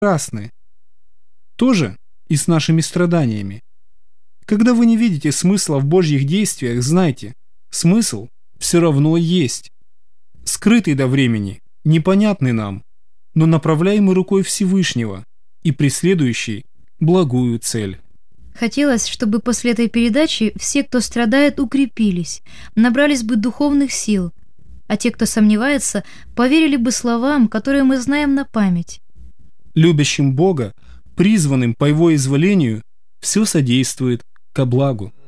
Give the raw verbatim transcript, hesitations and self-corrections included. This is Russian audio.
прекрасны. То же и с нашими страданиями. Когда вы не видите смысла в Божьих действиях, знайте, смысл все равно есть. Скрытый до времени, непонятный нам, но направляемый рукой Всевышнего и преследующий благую цель. Хотелось, чтобы после этой передачи все, кто страдает, укрепились, набрались бы духовных сил, а те, кто сомневается, поверили бы словам, которые мы знаем на память. Любящим Бога, призванным по Его изволению, все содействует ко благу.